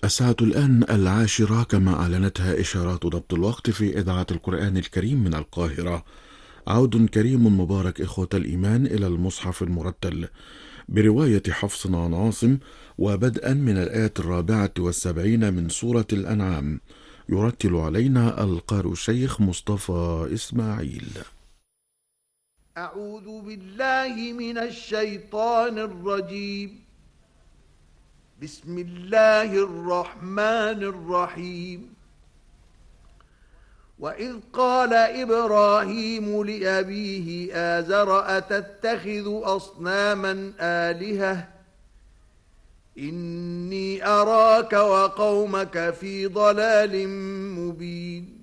الساعة الآن 10:00 كما أعلنتها إشارات ضبط الوقت في إذاعة القرآن الكريم من القاهرة. عود كريم مبارك إخوة الإيمان إلى المصحف المرتل برواية حفص عن عاصم، وبدءا من الآية 74 من سورة الأنعام. يرتل علينا القارئ الشيخ مصطفى إسماعيل. أعوذ بالله من الشيطان الرجيم. بسم الله الرحمن الرحيم. وإذ قال إبراهيم لأبيه آزر أتتخذ أصناما آلهة إني أراك وقومك في ضلال مبين.